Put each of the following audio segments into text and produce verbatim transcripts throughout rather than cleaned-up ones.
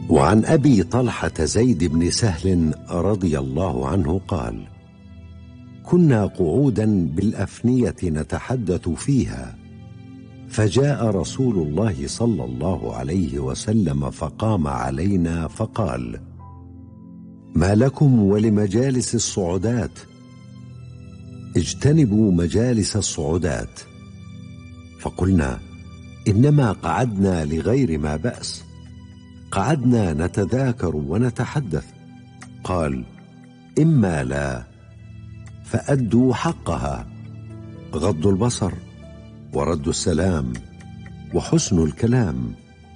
وعن أبي طلحة زيد بن سهل رضي الله عنه قال: كنا قعودا بالأفنية نتحدث فيها، فجاء رسول الله صلى الله عليه وسلم فقام علينا فقال: ما لكم ولمجالس الصعودات؟ اجتنبوا مجالس الصعودات. فقلنا: إنما قعدنا لغير ما بأس، قعدنا نتذاكر ونتحدث. قال: إما لا، فأدوا حقها: غض البصر، ورد السلام، وحسن الكلام.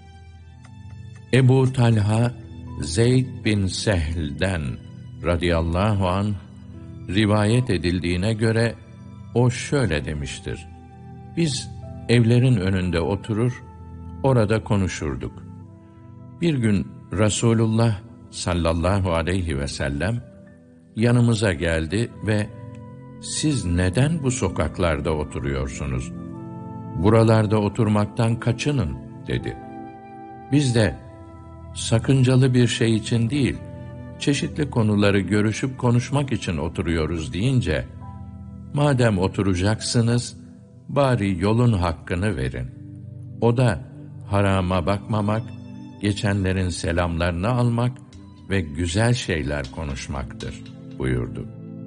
Ebu Talha Zeyd bin Sehl'den radıyallahu anh rivayet edildiğine göre o şöyle demiştir: Biz evlerin önünde oturur, orada konuşurduk. Bir gün Resulullah sallallahu aleyhi ve sellem yanımıza geldi ve "Siz neden bu sokaklarda oturuyorsunuz? Buralarda oturmaktan kaçının," dedi. Biz de sakıncalı bir şey için değil, çeşitli konuları görüşüp konuşmak için oturuyoruz deyince, madem oturacaksınız, bari yolun hakkını verin. O da harama bakmamak, geçenlerin selamlarını almak ve güzel şeyler konuşmaktır buyurdu.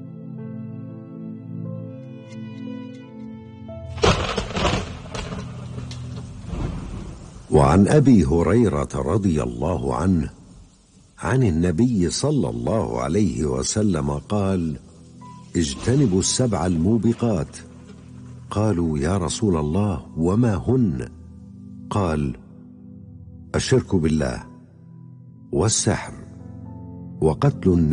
وعن أبي هريرة رضي الله عنه عن النبي صلى الله عليه وسلم قال: اجتنبوا السبع الموبقات. قالوا: يا رسول الله وما هن؟ قال: الشرك بالله، والسحر، وقتل النفس